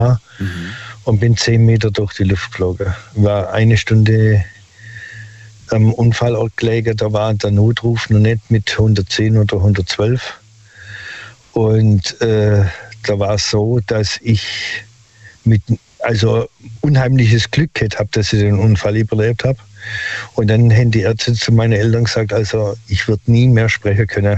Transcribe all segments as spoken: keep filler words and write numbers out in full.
Mhm. und bin zehn Meter durch die Luft geflogen. War eine Stunde am Unfallort gelegen, da war der Notruf noch nicht mit hundertzehn oder hundertzwölf. Und äh, da war es so, dass ich mit also unheimliches Glück gehabt habe, dass ich den Unfall überlebt habe. Und dann haben die Ärzte zu meinen Eltern gesagt, also ich würde nie mehr sprechen können.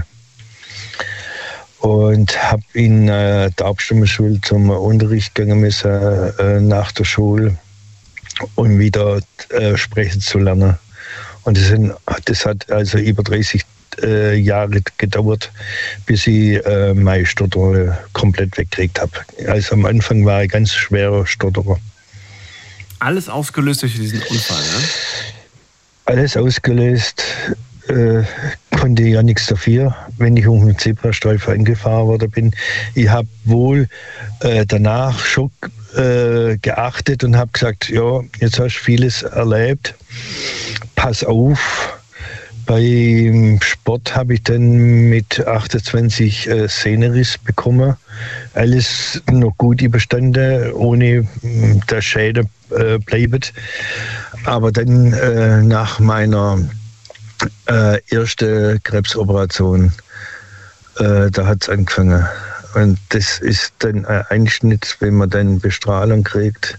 Und habe in äh, der Hauptstimmenschule zum Unterricht gehen müssen, äh, nach der Schule, um wieder äh, sprechen zu lernen. Und das, sind, das hat also über dreißig äh, Jahre gedauert, bis ich äh, meine Stotter komplett weggekriegt habe. Also am Anfang war ich ganz schwerer Stotterer. Alles ausgelöst durch diesen Unfall, ne? Alles ausgelöst. Äh, konnte ja nichts dafür, wenn ich um den Zebrastreifen angefahren worden bin. Ich habe wohl äh, danach schon äh, geachtet und habe gesagt, ja, jetzt hast du vieles erlebt, pass auf. Beim Sport habe ich dann mit achtundzwanzig äh, Sehnerriss bekommen. Alles noch gut überstanden, ohne der Schäden äh, bleibt. Aber dann äh, nach meiner äh, ersten Krebsoperation, äh, da hat es angefangen. Und das ist dann ein Einschnitt, wenn man dann Bestrahlung kriegt.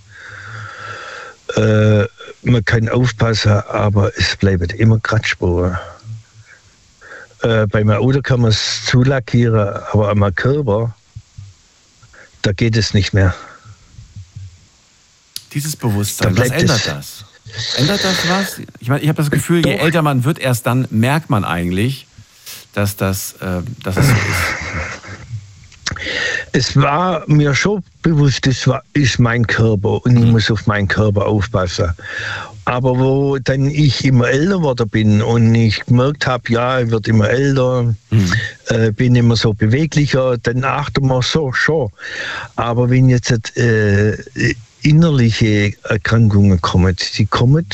Äh, man kann aufpassen, aber es bleiben immer Kratzspuren. Äh, bei meinem Auto kann man es zulackieren, aber an meinem Körper, da geht es nicht mehr. Dieses Bewusstsein, was ändert das? Ändert das was? Ich meine, ich habe das Gefühl, je älter man wird, erst dann merkt man eigentlich, dass das, äh, dass es so ist. Es war mir schon bewusst, das war, ist mein Körper und ich muss auf meinen Körper aufpassen. Aber wo dann ich immer älter geworden bin und ich gemerkt habe, ja, ich werde immer älter, mhm. äh, bin immer so beweglicher, dann achtet man so schon. Aber wenn jetzt äh, innerliche Erkrankungen kommen, die kommen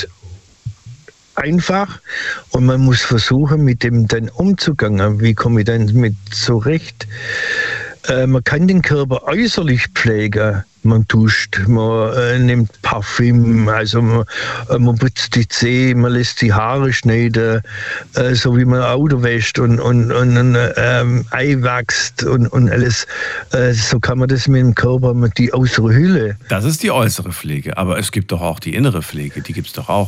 einfach und man muss versuchen, mit dem dann umzugehen. Wie komme ich dann mit zurecht? Äh, man kann den Körper äußerlich pflegen. Man duscht, man äh, nimmt Parfüm, also man, äh, man putzt die Zähne, man lässt die Haare schneiden, äh, so wie man ein Auto wäscht und, und, und ein ähm, Ei wächst und, und alles. Äh, so kann man das mit dem Körper, mit die äußere Hülle. Das ist die äußere Pflege, aber es gibt doch auch die innere Pflege, die gibt es doch auch.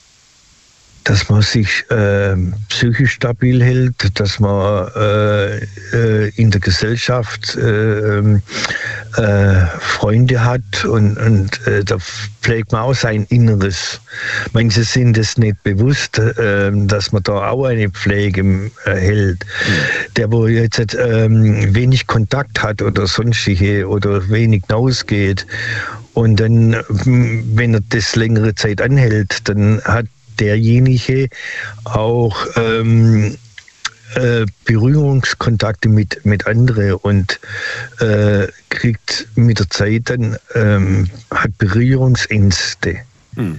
Dass man sich äh, psychisch stabil hält, dass man äh, äh, in der Gesellschaft äh, äh, Freunde hat und, und äh, da pflegt man auch sein Inneres. Manche sind es nicht bewusst, äh, dass man da auch eine Pflege äh, hält. Mhm. Der, wo jetzt äh, wenig Kontakt hat oder sonstige oder wenig hinausgeht und dann, wenn er das längere Zeit anhält, dann hat derjenige auch ähm, äh, Berührungskontakte mit, mit anderen und äh, kriegt mit der Zeit dann ähm, hat Berührungsängste. Hm.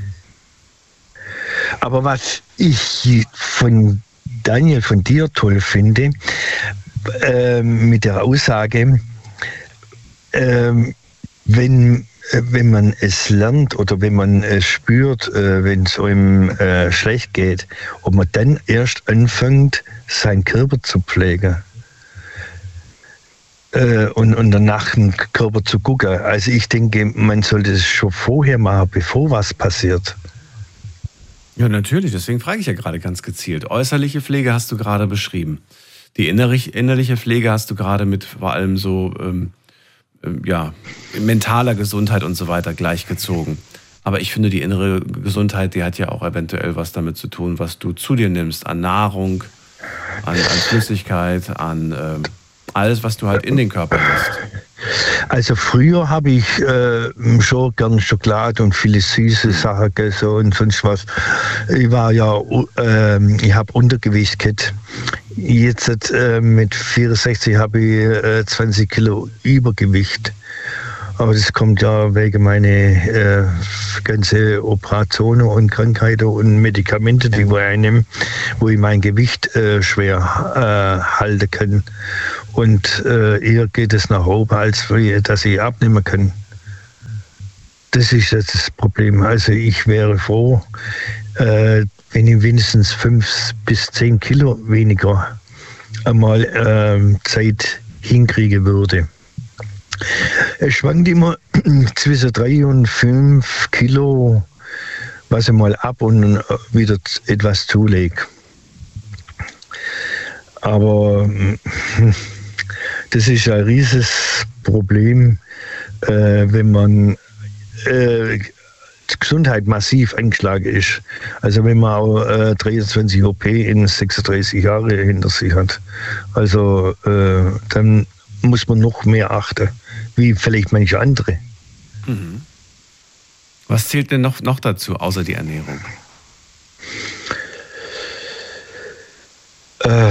Aber was ich von Daniel, von dir toll finde, äh, mit der Aussage, äh, wenn wenn man es lernt oder wenn man es spürt, äh, wenn es einem äh, schlecht geht, ob man dann erst anfängt, seinen Körper zu pflegen äh, und, und danach den Körper zu gucken. Also ich denke, man sollte es schon vorher machen, bevor was passiert. Ja, natürlich. Deswegen frage ich ja gerade ganz gezielt. Äußerliche Pflege hast du gerade beschrieben. Die innerlich, innerliche Pflege hast du gerade mit vor allem so... Ähm ja, mentaler Gesundheit und so weiter gleichgezogen. Aber ich finde, die innere Gesundheit, die hat ja auch eventuell was damit zu tun, was du zu dir nimmst, an Nahrung, an, an Flüssigkeit, an äh, alles, was du halt in den Körper lässt. Also früher habe ich äh, schon gern Schokolade und viele süße Sachen gegessen und sonst was. Ich war ja, äh, ich habe Untergewicht gehabt. Jetzt äh, mit vierundsechzig habe ich äh, zwanzig Kilo Übergewicht. Aber das kommt ja wegen meiner äh, ganze Operationen und Krankheiten und Medikamente, die ich einnehme, wo ich mein Gewicht äh, schwer äh, halten kann. Und äh, eher geht es nach oben, als dass ich abnehmen kann. das ist jetzt das Problem. Also ich wäre froh, äh, wenn ich wenigstens fünf bis zehn Kilo weniger einmal äh, Zeit hinkriegen würde. Es schwankt immer zwischen drei und fünf Kilo, was ich mal ab und wieder etwas zulege. Aber das ist ein riesiges Problem, äh, wenn man äh, die Gesundheit massiv angeschlagen ist. Also wenn man auch äh, dreiundzwanzig O P in sechsunddreißig Jahre hinter sich hat. Also äh, dann muss man noch mehr achten, wie vielleicht manche andere. Mhm. Was zählt denn noch, noch dazu, außer die Ernährung? Äh,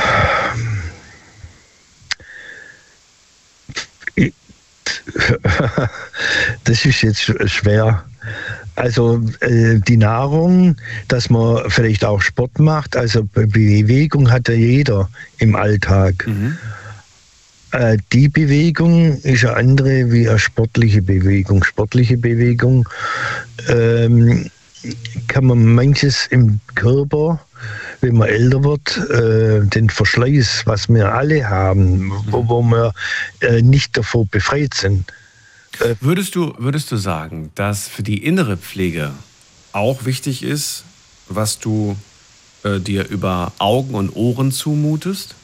das ist jetzt schwer. Also äh, die Nahrung, dass man vielleicht auch Sport macht, also Bewegung hat ja jeder im Alltag. Mhm. Äh, die Bewegung ist eine andere wie eine sportliche Bewegung. Sportliche Bewegung ähm, kann man manches im Körper, wenn man älter wird, äh, den Verschleiß, was wir alle haben, wo, wo wir äh, nicht davor befreit sind. Äh, würdest du, würdest du sagen, dass für die innere Pflege auch wichtig ist, was du äh, dir über Augen und Ohren zumutest?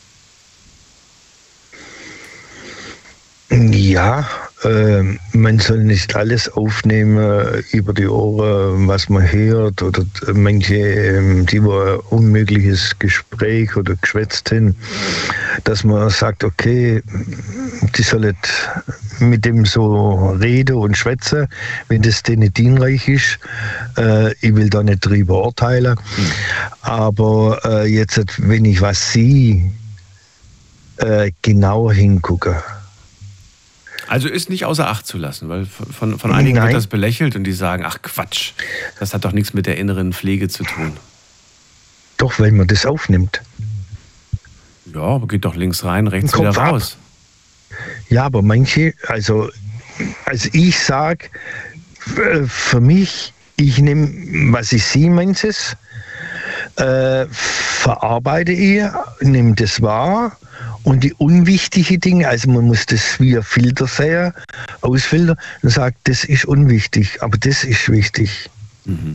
Ja, äh, man soll nicht alles aufnehmen über die Ohren, was man hört, oder manche, äh, die wo ein unmögliches Gespräch oder geschwätzt haben, dass man sagt, okay, die sollen mit dem so reden und schwätzen, wenn das denen dienlich ist. Äh, ich will da nicht drüber urteilen, mhm. aber äh, jetzt, wenn ich was sehe, äh, genau hingucken. Also ist nicht außer Acht zu lassen, weil von, von einigen Nein. wird das belächelt und die sagen, ach Quatsch, das hat doch nichts mit der inneren Pflege zu tun. Doch, weil man das aufnimmt. Ja, aber geht doch links rein, rechts wieder raus. Ab. Ja, aber manche, also, also ich sage, für mich, ich nehme, was ich sehe, manches, äh, verarbeite ich, nehme das wahr. Und die unwichtigen Dinge, also man muss das wie ein Filter sehen, ausfiltern und sagt, das ist unwichtig, aber das ist wichtig. Mhm.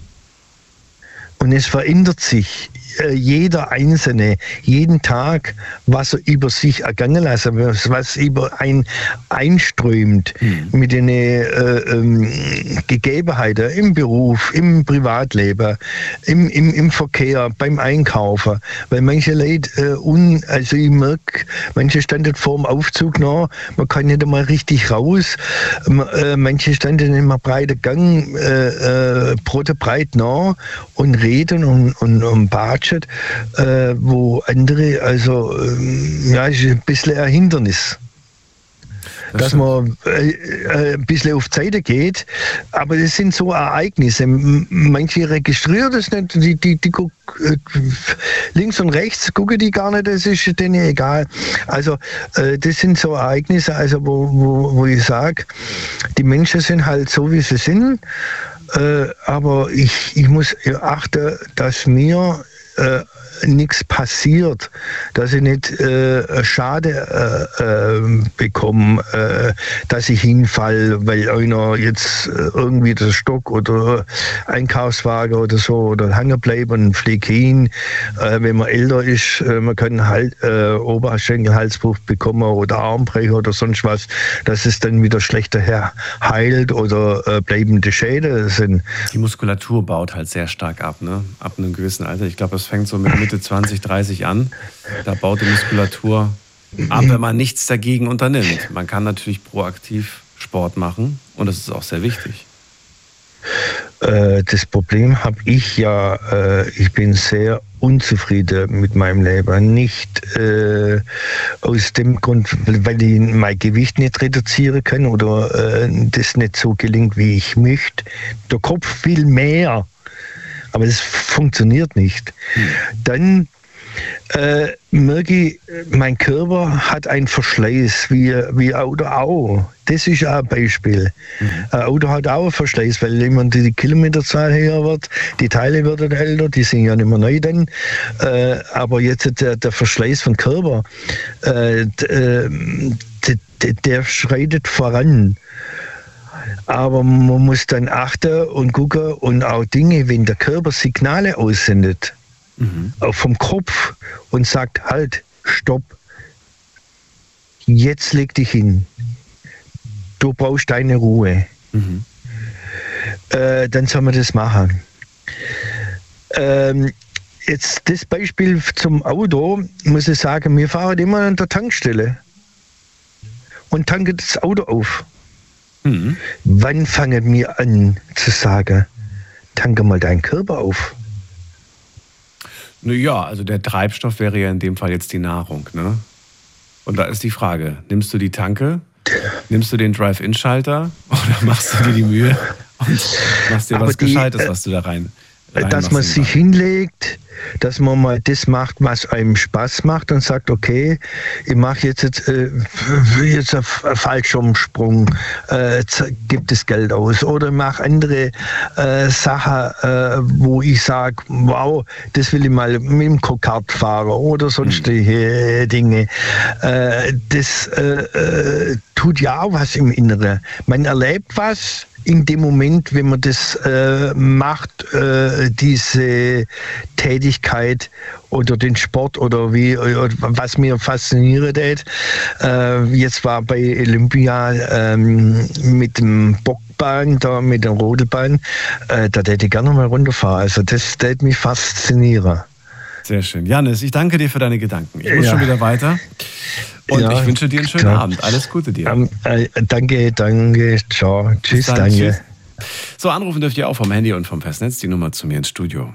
Und es verändert sich äh, jeder Einzelne, jeden Tag, was er über sich ergangen lassen, was, was über ein einströmt mhm. mit den äh, ähm, Gegebenheiten im Beruf, im Privatleben, im, im, im Verkehr, beim Einkaufen. Weil manche Leute, äh, un, also ich merke, manche standen vor dem Aufzug noch, man kann nicht einmal richtig raus, äh, manche standen in einem breiten Gang, äh, äh, breit noch und reden und, und, und batschen, äh, wo andere, also ähm, ja, ist ein bisschen ein Hindernis. Das dass man äh, äh, ein bisschen auf die Seite geht, aber das sind so Ereignisse. Manche registrieren das nicht, die, die, die gucken, äh, links und rechts gucken die gar nicht, das ist denen egal. Also äh, das sind so Ereignisse, also wo, wo, wo ich sage, die Menschen sind halt so, wie sie sind, äh, aber ich, ich muss achten, dass mir äh, nichts passiert, dass ich nicht äh, Schade äh, äh, bekomme, äh, dass ich hinfall, weil einer jetzt äh, irgendwie der Stock oder Einkaufswagen oder so oder hängen bleibt und fliegt hin. Äh, wenn man älter ist, äh, man kann halt äh, Oberschenkelhalsbruch bekommen oder Armbrecher oder sonst was, dass es dann wieder schlechter her heilt oder äh, bleibende Schäden sind. Die Muskulatur baut halt sehr stark ab, ne? Ab einem gewissen Alter. Ich glaube, das fängt so mit Mitte zwanzig, dreißig an. Da baut die Muskulatur ab, wenn man nichts dagegen unternimmt. Man kann natürlich proaktiv Sport machen und das ist auch sehr wichtig. Äh, das Problem habe ich ja, äh, ich bin sehr unzufrieden mit meinem Leben. Nicht äh, aus dem Grund, weil ich mein Gewicht nicht reduzieren kann oder äh, das nicht so gelingt, wie ich möchte. Der Kopf will mehr. Aber das funktioniert nicht. Hm. Dann äh, merke ich, mein Körper hat einen Verschleiß, wie, wie Auto auch. Das ist auch ein Beispiel. Mhm. Ein Auto hat auch einen Verschleiß, weil immer die Kilometerzahl höher wird, die Teile werden älter, die sind ja nicht mehr neu dann. Äh, aber jetzt der, der Verschleiß vom Körper, äh, der, der, der schreitet voran. Aber man muss dann achten und gucken und auch Dinge, wenn der Körper Signale aussendet, mhm. auch vom Kopf und sagt, halt, stopp, jetzt leg dich hin, du brauchst deine Ruhe. Mhm. Äh, dann soll man das machen. Ähm, jetzt das Beispiel zum Auto, muss ich sagen, wir fahren immer an der Tankstelle und tanken das Auto auf. Mhm. Wann fangen wir an zu sagen, tanke mal deinen Körper auf? Naja, also der Treibstoff wäre ja in dem Fall jetzt die Nahrung, ne? Und da ist die Frage, nimmst du die Tanke, nimmst du den Drive-In-Schalter oder machst du dir die Mühe und machst dir Aber was die, Gescheites, was du da rein dass man sich hinlegt, dass man mal das macht, was einem Spaß macht und sagt, okay, ich mache jetzt, jetzt, äh, jetzt einen Fallschirmsprung, äh, gebe das Geld aus oder mache andere äh, Sachen, äh, wo ich sage, wow, das will ich mal mit dem Go-Kart fahren oder sonstige mhm. Dinge. Äh, das äh, äh, tut ja auch was im Inneren. Man erlebt was in dem Moment, wenn man das äh, macht, äh, diese Tätigkeit oder den Sport oder wie, oder was mir fasziniert hat. Äh, jetzt war bei Olympia ähm, mit dem Bockbahn, da mit der Rodelbahn, äh, da hätte ich gerne mal runterfahren. Also das hätte mich faszinieren. Sehr schön. Janis, ich danke dir für deine Gedanken. Ich muss ja. schon wieder weiter. Und ja, ich wünsche dir einen schönen klar. Abend. Alles Gute dir. Um, äh, danke, danke. Ciao. Tschüss, dann, Daniel. Tschüss. So, anrufen dürft ihr auch vom Handy und vom Festnetz. Die Nummer zu mir ins Studio.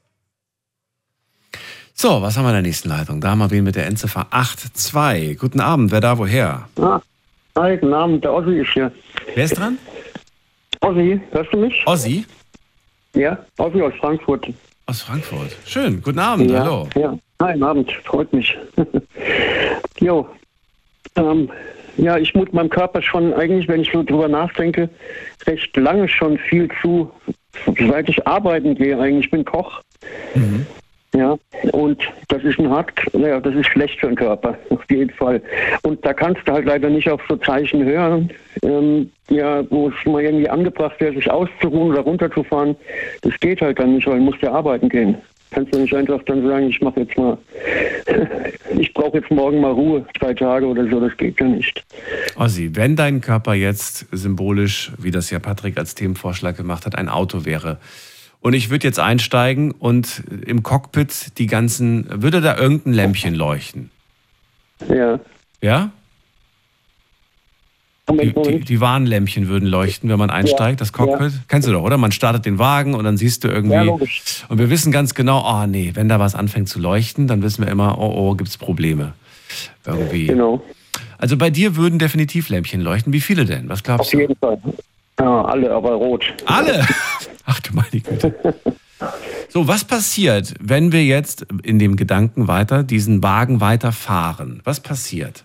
So, was haben wir in der nächsten Leitung? Da haben wir wen mit der Endziffer acht zwei. Guten Abend. Wer da woher? Ah, hi, guten Abend. Der Ossi ist hier. Wer ist dran? Ossi, hörst du mich? Ossi? Ja, Ossi aus Frankfurt. Aus Frankfurt. Schön. Guten Abend. Ja, hallo. Ja, hi, guten Abend. Freut mich. Jo. Ähm, ja, ich mut meinem Körper schon eigentlich, wenn ich so drüber nachdenke, recht lange schon viel zu, seit ich arbeiten gehe eigentlich. Ich bin Koch. Mhm. Ja, und das ist ein hart, ja, das ist schlecht für den Körper, auf jeden Fall. Und da kannst du halt leider nicht auf so Zeichen hören, ähm, ja, wo es mal irgendwie angebracht wäre, sich auszuruhen oder runterzufahren. Das geht halt dann nicht, weil du musst ja arbeiten gehen. Kannst du nicht einfach dann sagen, ich mache jetzt mal, ich brauche jetzt morgen mal Ruhe, drei Tage oder so, das geht ja nicht. Ossi, wenn dein Körper jetzt symbolisch, wie das ja Patrick als Themenvorschlag gemacht hat, ein Auto wäre, und ich würde jetzt einsteigen und im Cockpit die ganzen, würde da irgendein Lämpchen leuchten? Ja. Ja? Die, die, die Warnlämpchen würden leuchten, wenn man einsteigt, ja, das Cockpit. Ja. Kennst du doch, oder? Man startet den Wagen und dann siehst du irgendwie. Ja, logisch. Und wir wissen ganz genau, oh nee, wenn da was anfängt zu leuchten, dann wissen wir immer, oh oh, gibt es Probleme. Irgendwie. Genau. Also bei dir würden definitiv Lämpchen leuchten. Wie viele denn? Was glaubst du? Auf jeden Fall. Ja, alle, aber rot. Alle? Ach du meine Güte. So, was passiert, wenn wir jetzt in dem Gedanken weiter, diesen Wagen weiterfahren? Was passiert?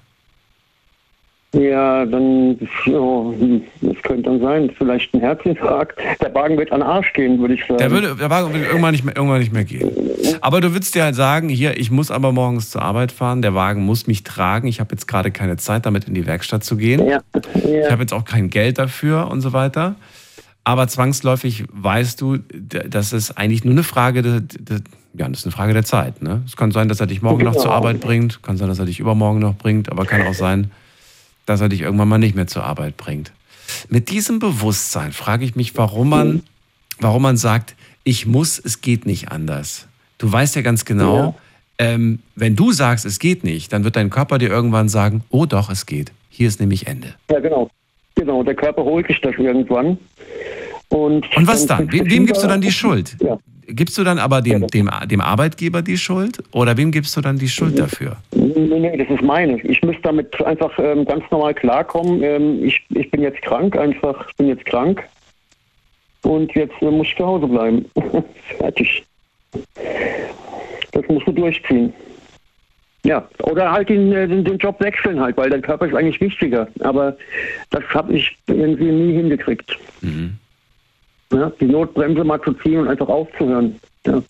Ja, dann, ja, das könnte dann sein, vielleicht ein Herzinfarkt. Der Wagen wird an den Arsch gehen, würde ich sagen. Der, würde, der Wagen würde irgendwann nicht, mehr, irgendwann nicht mehr gehen. Aber du würdest dir halt sagen, hier, ich muss aber morgens zur Arbeit fahren, der Wagen muss mich tragen, ich habe jetzt gerade keine Zeit, damit in die Werkstatt zu gehen. Ja. Ja. Ich habe jetzt auch kein Geld dafür und so weiter. Aber zwangsläufig weißt du, dass es eigentlich nur eine Frage der, der, ja, das ist eine Frage der Zeit. Ne? Es kann sein, dass er dich morgen noch zur Arbeit bringt, kann sein, dass er dich übermorgen noch bringt, aber kann auch sein, dass er dich irgendwann mal nicht mehr zur Arbeit bringt. Mit diesem Bewusstsein frage ich mich, warum man, warum man sagt, ich muss, es geht nicht anders. Du weißt ja ganz genau, ja. Ähm, wenn du sagst, es geht nicht, dann wird dein Körper dir irgendwann sagen, oh doch, es geht. Hier ist nämlich Ende. Ja, genau. Genau, der Körper holt dich das irgendwann. Und, Und was dann? Wem, wem gibst du dann die Schuld? Ja. Gibst du dann aber dem, dem, dem Arbeitgeber die Schuld? Oder wem gibst du dann die Schuld dafür? Nee, nee, das ist meine. Ich müsste damit einfach ähm, ganz normal klarkommen. Ähm, ich, ich bin jetzt krank, einfach, ich bin jetzt krank. Und jetzt äh, muss ich zu Hause bleiben. Fertig. Das musst du durchziehen. Ja, oder halt den, den, den Job wechseln halt, weil der Körper ist eigentlich wichtiger. Aber das habe ich irgendwie nie hingekriegt. Mhm. Ja, die Notbremse mal zu ziehen und einfach aufzuhören. Ja.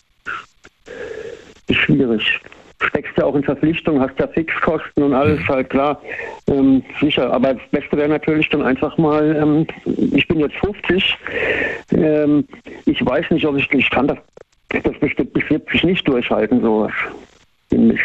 Ist schwierig. Steckst ja auch in Verpflichtung, hast ja Fixkosten und alles, halt klar. Ähm, sicher, aber das Beste wäre natürlich dann einfach mal, ähm, ich bin jetzt fünfzig, ähm, ich weiß nicht, ob ich, ich kann das, das bestimmt bis siebzig nicht durchhalten, sowas. Mist.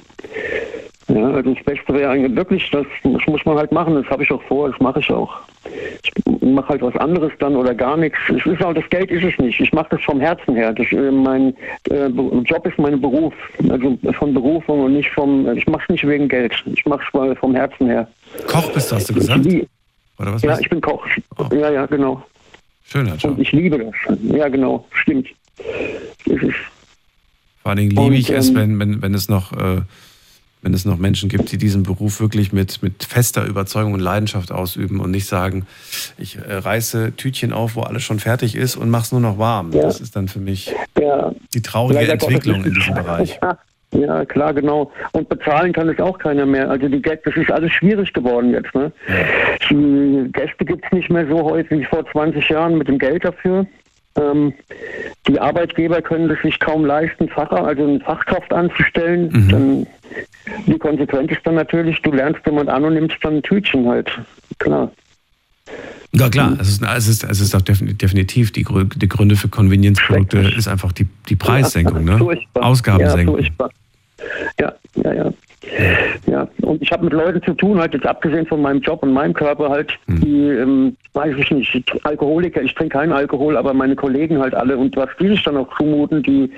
Ja, also das Beste wäre eigentlich wirklich, das, das muss man halt machen, das habe ich auch vor, das mache ich auch. Ich mache halt was anderes dann oder gar nichts. Es ist auch, das Geld ist es nicht. Ich mache das vom Herzen her. Das, äh, mein äh, Job ist mein Beruf, also von Berufung und nicht vom, ich mache es nicht wegen Geld. Ich mache es mal vom Herzen her. Koch bist du, hast du gesagt? Ich, oder was ja, ich bin Koch. Oh. Ja, ja, genau. Schöner Job. Und ich liebe das. Ja, genau, stimmt. Das ist Vor allen Dingen liebe ich ähm, es, wenn, wenn, wenn es noch, äh, wenn es noch Menschen gibt, die diesen Beruf wirklich mit, mit fester Überzeugung und Leidenschaft ausüben und nicht sagen, ich äh, reiße Tütchen auf, wo alles schon fertig ist und mache es nur noch warm. Ja. Das ist dann für mich ja. die traurige ja, Entwicklung in diesem Bereich. Ja, klar, genau. Und bezahlen kann es auch keiner mehr. Also die Gäste, das ist alles schwierig geworden jetzt. Ne? Ja. Die Gäste gibt es nicht mehr so häufig wie vor zwanzig Jahren mit dem Geld dafür. Ähm, die Arbeitgeber können es sich kaum leisten, Facher, also eine Fachkraft anzustellen. Mhm. Dann, die Konsequenz ist dann natürlich, du lernst jemand an und nimmst dann ein Tütchen halt. Klar. Ja klar, es ist, es ist, es ist auch definitiv die, die Gründe für Convenience-Produkte ist einfach die, die Preissenkung, ja, ne? Ausgabensenkung. Ja, ja, ja, ja. Ja, und ich habe mit Leuten zu tun, halt jetzt abgesehen von meinem Job und meinem Körper halt, hm. die, ähm, weiß ich nicht, Alkoholiker, ich trinke keinen Alkohol, aber meine Kollegen halt alle und was die sich dann auch zumuten, die,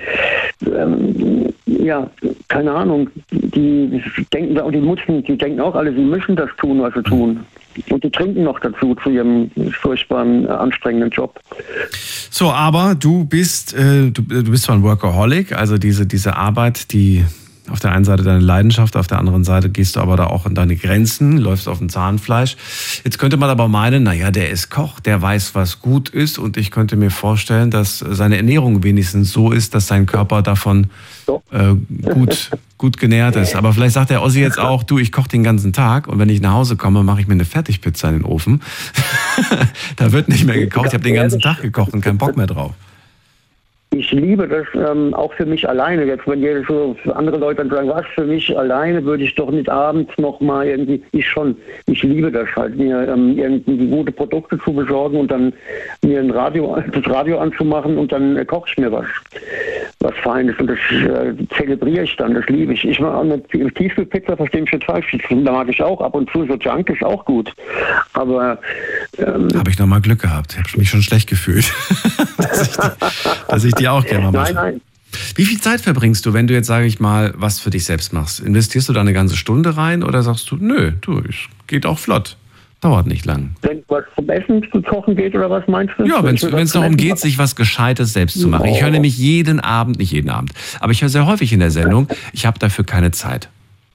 ähm, ja, keine Ahnung, die denken, und die müssen, die denken auch alle, sie müssen das tun, was sie tun. Und die trinken noch dazu zu ihrem furchtbaren, anstrengenden Job. So, aber du bist, äh, du, du bist zwar ein Workaholic, also diese, diese Arbeit, die auf der einen Seite deine Leidenschaft, auf der anderen Seite gehst du aber da auch in deine Grenzen, läufst auf dem Zahnfleisch. Jetzt könnte man aber meinen, naja, der ist Koch, der weiß, was gut ist und ich könnte mir vorstellen, dass seine Ernährung wenigstens so ist, dass sein Körper davon äh, gut, gut genährt ist. Aber vielleicht sagt der Ossi jetzt auch, du, ich koche den ganzen Tag und wenn ich nach Hause komme, mache ich mir eine Fertigpizza in den Ofen. Da wird nicht mehr gekocht, ich habe den ganzen Tag gekocht und keinen Bock mehr drauf. Ich liebe das ähm, auch für mich alleine. Jetzt, wenn jeder so für andere Leute dann sagen, was für mich alleine, würde ich doch nicht abends nochmal irgendwie, ich schon, ich liebe das halt, mir ähm, irgendwie gute Produkte zu besorgen und dann mir ein Radio, das Radio anzumachen und dann äh, koche ich mir was, was Feines und das äh, zelebriere ich dann, das liebe ich. Ich mache eine Tiefkühlpizza, verstehe mich nicht falsch, da mag ich auch ab und zu, so Junk ist auch gut, aber ähm, habe ich nochmal Glück gehabt, habe mich schon schlecht gefühlt, dass ich die, dass ich die auch gerne mal mache. Nein, nein. Wie viel Zeit verbringst du, wenn du jetzt, sage ich mal, was für dich selbst machst? Investierst du da eine ganze Stunde rein oder sagst du, nö, du, es geht auch flott, dauert nicht lang? Wenn was zum Essen zu kochen geht oder was meinst du? Ja, wenn es darum geht, sich was Gescheites selbst zu machen. Ich höre nämlich jeden Abend, nicht jeden Abend, aber ich höre sehr häufig in der Sendung, ich habe dafür keine Zeit.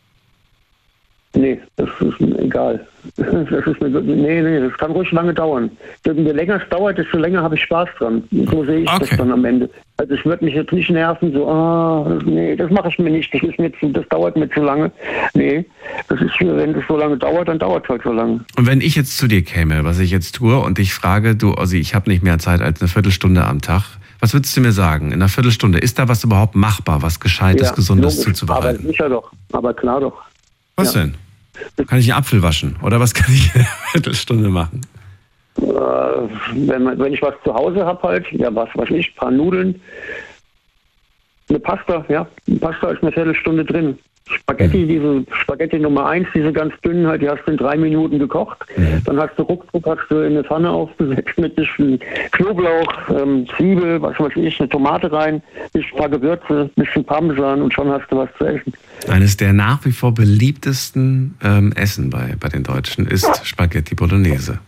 Nee, das ist mir egal. Das ist mir, nee, nee, das kann ruhig lange dauern. Je länger es dauert, desto länger habe ich Spaß dran. So sehe ich okay. das dann am Ende. Also es wird mich jetzt nicht nerven, so, ah, nee, das mache ich mir nicht, das ist mir zu, das dauert mir zu lange. Nee, das ist, wenn das so lange dauert, dann dauert es halt so lange. Und wenn ich jetzt zu dir käme, was ich jetzt tue, und ich frage, du, Ossi, ich habe nicht mehr Zeit als eine Viertelstunde am Tag, was würdest du mir sagen in einer Viertelstunde? Ist da was überhaupt machbar, was Gescheites, ja, Gesundes logisch, zuzubereiten? Aber sicher doch, aber klar doch. Was ja. denn? Kann ich einen Apfel waschen? Oder was kann ich in einer Viertelstunde machen? Äh, wenn, man, wenn ich was zu Hause habe halt, ja was weiß ich, ein paar Nudeln, eine Pasta, ja, eine Pasta ist eine Viertelstunde drin. Spaghetti, mhm. diese Spaghetti Nummer eins, diese ganz dünnen halt, die hast du in drei Minuten gekocht. Mhm. Dann hast du ruckzuck, hast du in eine Pfanne aufgesetzt mit ein bisschen Knoblauch, ähm, Zwiebel, was weiß ich, eine Tomate rein, ein paar Gewürze, ein bisschen Parmesan und schon hast du was zu essen. Eines der nach wie vor beliebtesten ähm, Essen bei, bei den Deutschen ist Spaghetti Bolognese.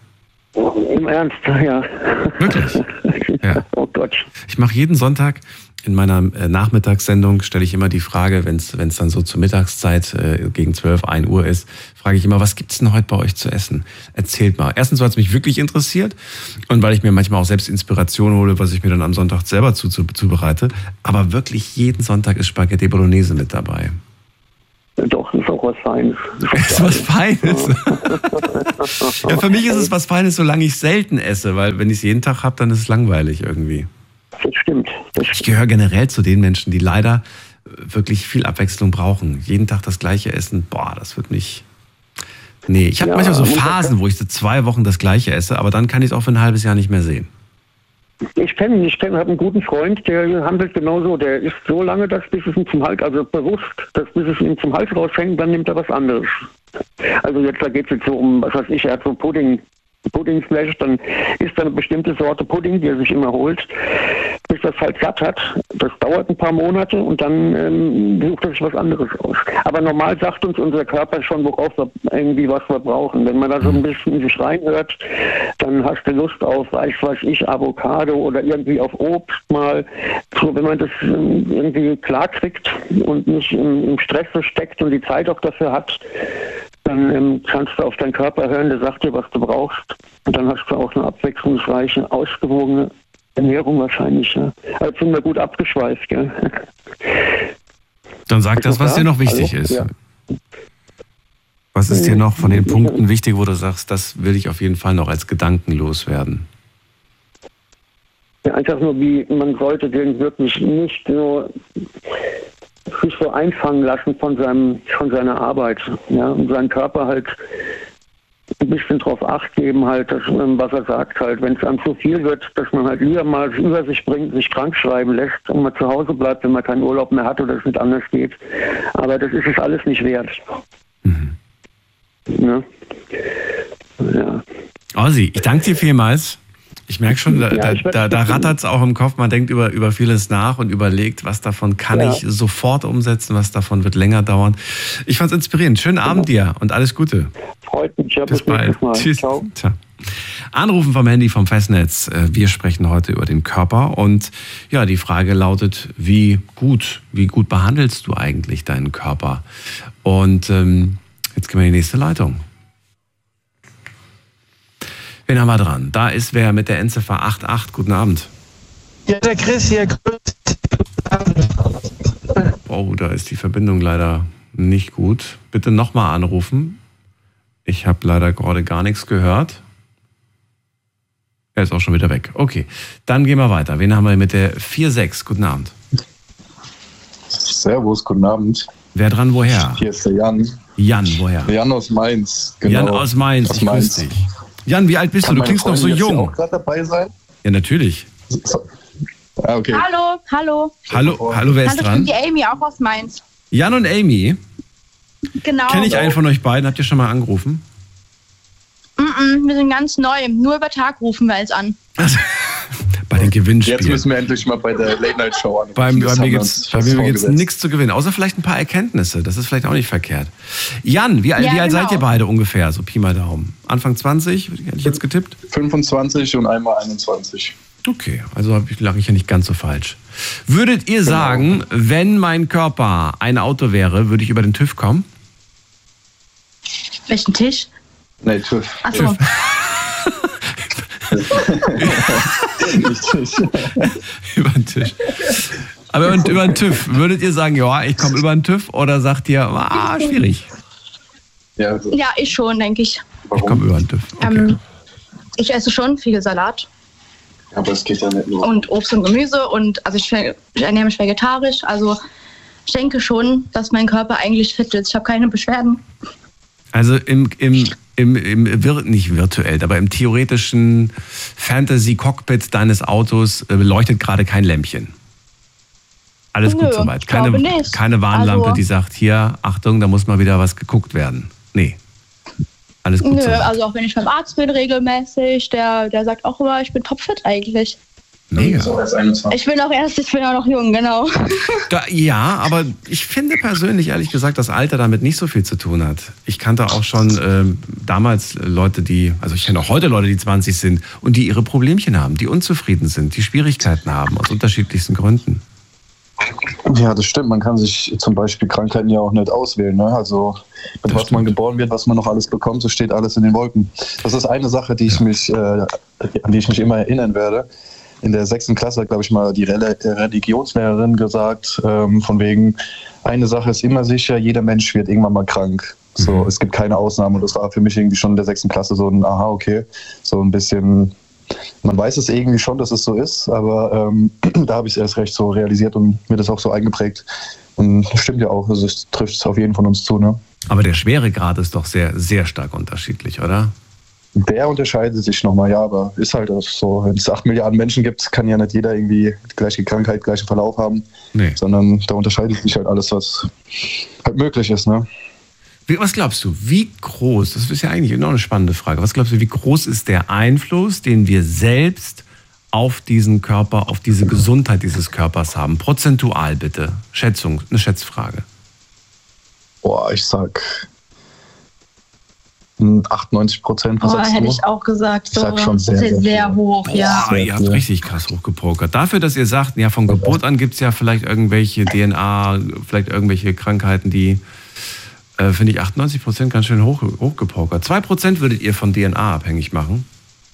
Im Ernst, ja. Wirklich? Ja. Oh Gott. Ich mache jeden Sonntag in meiner äh, Nachmittagssendung, stelle ich immer die Frage, wenn es dann so zur Mittagszeit äh, gegen zwölf, ein Uhr ist, frage ich immer, was gibt's denn heute bei euch zu essen? Erzählt mal. Erstens, weil es mich wirklich interessiert und weil ich mir manchmal auch selbst Inspiration hole, was ich mir dann am Sonntag selber zu, zu, zubereite. Aber wirklich jeden Sonntag ist Spaghetti Bolognese mit dabei. Doch, ist auch was Feines. Ist was Feines? Ja, für mich ist es was Feines, solange ich selten esse, weil wenn ich es jeden Tag habe, dann ist es langweilig irgendwie. Das stimmt. Das Ich gehöre generell zu den Menschen, die leider wirklich viel Abwechslung brauchen. Jeden Tag das gleiche essen, boah, das wird mich... Nee, ich habe Ja, manchmal so und das- Phasen, wo ich so zwei Wochen das gleiche esse, aber dann kann ich es auch für ein halbes Jahr nicht mehr sehen. Ich kenne, ich kenne, habe einen guten Freund, der handelt genauso. Der isst so lange, dass bis es ihm zum Hals, also bewusst, dass bis es ihm zum Hals raushängt, dann nimmt er was anderes. Also jetzt, da geht es jetzt so um, was weiß ich, er hat so Pudding, Puddingflash, dann isst er eine bestimmte Sorte Pudding, die er sich immer holt, bis das halt satt hat. Das dauert ein paar Monate und dann ähm, sucht er sich was anderes aus. Aber normal sagt uns unser Körper schon, worauf wir irgendwie was wir brauchen. Wenn man da so ein bisschen in sich reinhört, dann hast du Lust auf, weiß was ich, Avocado oder irgendwie auf Obst mal. So, wenn man das ähm, irgendwie klar kriegt und nicht im, im Stress so steckt und die Zeit auch dafür hat, dann ähm, kannst du auf deinen Körper hören, der sagt dir, was du brauchst. Und dann hast du auch eine abwechslungsreiche, ausgewogene Ernährung wahrscheinlich. Ja. Also sind wir gut abgeschweift. Gell? Dann sag das, was dir noch wichtig Hallo? ist. Ja. Was ist dir noch von den Punkten wichtig, wo du sagst, das will ich auf jeden Fall noch als Gedanken loswerden? Ja, einfach nur, wie man sollte den wirklich nicht so sich so einfangen lassen von seinem von seiner Arbeit, ja, und seinen Körper halt ein bisschen drauf Acht geben, halt, dass, was er sagt, halt, wenn es einem zu viel wird, dass man halt lieber mal über sich bringt, sich krank schreiben lässt und mal zu Hause bleibt, wenn man keinen Urlaub mehr hat oder es nicht anders geht. Aber das ist es alles nicht wert. Mhm. Ne? Ja. Ossi, ich danke dir vielmals. Ich merke schon, da, Ja, ich da, da, da rattert es auch im Kopf. Man denkt über, über vieles nach und überlegt, was davon kann Ja. ich sofort umsetzen, was davon wird länger dauern. Ich fand es inspirierend. Schönen Abend dir und alles Gute. Freut mich, ja, Bis bis nächstes bald. Mal. Tschüss. Ciao. Ciao. Anrufen vom Handy vom Festnetz. Wir sprechen heute über den Körper und ja, die Frage lautet, wie gut, wie gut behandelst du eigentlich deinen Körper? Und ähm, jetzt gehen wir in die nächste Leitung. Wen haben wir dran? Da ist wer mit der Endziffer acht acht. Guten Abend. Ja, der Chris hier. Oh, da ist die Verbindung leider nicht gut. Bitte nochmal anrufen. Ich habe leider gerade gar nichts gehört. Er ist auch schon wieder weg. Okay, dann gehen wir weiter. Wen haben wir mit der vier sechs? Guten Abend. Servus, guten Abend. Wer dran, woher? Hier ist der Jan. Jan, woher? Jan aus Mainz. Genau. Jan aus Mainz, Aus ich grüße Mainz. dich. Jan, wie alt bist Kann du? Du meine klingst noch so Freundin jetzt hier jung. auch gerade dabei sein? Ja, natürlich. So. Ah, okay. Hallo, hallo. Hallo, hallo, wer ist Hallo, ich bin dran? die Amy, auch aus Mainz. Jan und Amy. Genau. Kenne ich einen von euch beiden? Habt ihr schon mal angerufen? Mm-mm, wir sind ganz neu. Nur über Tag rufen wir jetzt an. Bei den Jetzt Gewinnspielen. müssen wir endlich mal bei der Late Night Show anrufen. Beim, Das bei haben mir wir gibt es uns bei mir fast gibt's vorgesetzt. nichts zu gewinnen, außer vielleicht ein paar Erkenntnisse. Das ist vielleicht auch nicht verkehrt. Jan, wie, alt- Ja, wie alt genau. seid ihr beide ungefähr? So Pi mal Daumen. Anfang zwanzig, hätte ich jetzt getippt? fünfundzwanzig und einmal einundzwanzig. Okay, also hab ich- lag ich ja nicht ganz so falsch. Würdet ihr sagen, wenn mein Körper ein Auto wäre, würde ich über den TÜV kommen? Welchen Tisch? Nee, TÜV. Achso. Über den Tisch. Aber über, über den TÜV, würdet ihr sagen, ja, ich komme über den TÜV oder sagt ihr, ah, schwierig, Ja, also, Ja, ich schon, denke ich. ich komme warum? über den TÜV. Okay. Ähm, ich esse schon viel Salat Aber es geht ja nicht nur. und Obst und Gemüse und also ich, ich ernähre mich vegetarisch. Also ich denke schon, dass mein Körper eigentlich fit ist. Ich habe keine Beschwerden. Also im, im, im, im vir nicht virtuell, aber im theoretischen Fantasy-Cockpit deines Autos äh, leuchtet gerade kein Lämpchen. Alles gut Nö, soweit. ich glaube Keine, nicht. keine Warnlampe, Also- die sagt, hier, Achtung, da muss mal wieder was geguckt werden. Nee. Alles gut Nö, soweit. also auch wenn ich beim Arzt bin regelmäßig, der, der sagt auch immer, ich bin topfit eigentlich. Mega. So erst einundzwanzig. Ich bin auch erst, ich bin auch noch jung, genau. Da, ja, aber ich finde persönlich, ehrlich gesagt, dass Alter damit nicht so viel zu tun hat. Ich kannte auch schon ähm, damals Leute, die, also ich kenne auch heute Leute, die zwanzig sind und die ihre Problemchen haben, die unzufrieden sind, die Schwierigkeiten haben, aus unterschiedlichsten Gründen. Ja, das stimmt. Man kann sich zum Beispiel Krankheiten ja auch nicht auswählen. Ne? Also mit Das was man stimmt. geboren wird, was man noch alles bekommt, so steht alles in den Wolken. Das ist eine Sache, die ich mich, äh, an die ich mich immer erinnern werde. In der sechsten Klasse hat, glaube ich, mal die Rel- Religionslehrerin gesagt, ähm, von wegen, eine Sache ist immer sicher, jeder Mensch wird irgendwann mal krank. So, Mhm. es gibt keine Ausnahme. Und das war für mich irgendwie schon in der sechsten Klasse so ein, aha, okay, so ein bisschen. Man weiß es irgendwie schon, dass es so ist, aber ähm, da habe ich es erst recht so realisiert und mir das auch so eingeprägt. Und das stimmt ja auch, also es trifft auf jeden von uns zu. Ne? Aber der Schweregrad ist doch sehr, sehr stark unterschiedlich, oder? Der unterscheidet sich nochmal, ja, aber ist halt auch so. Wenn es acht Milliarden Menschen gibt, kann ja nicht jeder irgendwie die gleiche Krankheit, gleichen Verlauf haben, Nee. sondern da unterscheidet sich halt alles, was halt möglich ist. Ne? Wie, was glaubst du, wie groß, das ist ja eigentlich noch eine spannende Frage, was glaubst du, wie groß ist der Einfluss, den wir selbst auf diesen Körper, auf diese Gesundheit dieses Körpers haben? Prozentual bitte. Schätzung, eine Schätzfrage. Boah, ich sag hm, achtundneunzig Prozent. Was Oh, sagst hätte du? ich auch gesagt. Ich sag schon das sehr, ist sehr sehr viel. hoch, ja. Ah, ihr habt Ja. richtig krass hochgepokert. Dafür, dass ihr sagt, ja, von Geburt an gibt es ja vielleicht irgendwelche D N A, vielleicht irgendwelche Krankheiten, die, äh, finde ich, achtundneunzig Prozent ganz schön hoch, hochgepokert. zwei Prozent würdet ihr von D N A abhängig machen.